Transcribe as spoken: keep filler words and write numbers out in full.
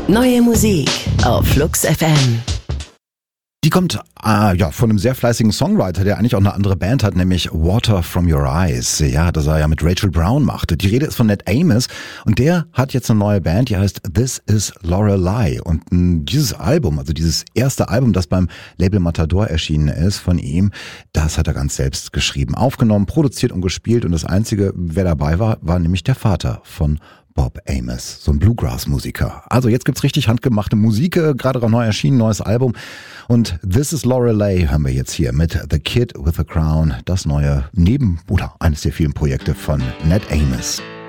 Neue Musik auf Flux F M. Die kommt äh, ja von einem sehr fleißigen Songwriter, der eigentlich auch eine andere Band hat, nämlich Water From Your Eyes. Ja, das er ja mit Rachel Brown machte. Die Rede ist von Ned Amos und der hat jetzt eine neue Band, die heißt This Is Lorelei. Und mh, dieses Album, also dieses erste Album, das beim Label Matador erschienen ist von ihm, das hat er ganz selbst geschrieben, aufgenommen, produziert und gespielt. Und das Einzige, wer dabei war, war nämlich der Vater von Bob Amos, so ein Bluegrass-Musiker. Also jetzt gibt's richtig handgemachte Musik, äh, gerade auch neu erschienen, neues Album. Und This Is Lorelei hören wir jetzt hier mit The Kid with a Crown, das neue Neben- oder eines der vielen Projekte von Ned Amos.